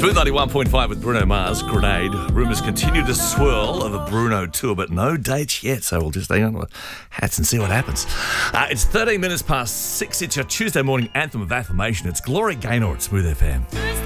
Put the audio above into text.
Smooth 91.5 with Bruno Mars, Grenade. Rumours continue to swirl of a Bruno tour, but no dates yet, so we'll just hang on to our hats and see what happens. It's 13 minutes past 6. It's your Tuesday morning anthem of affirmation. It's Gloria Gaynor at Smooth FM.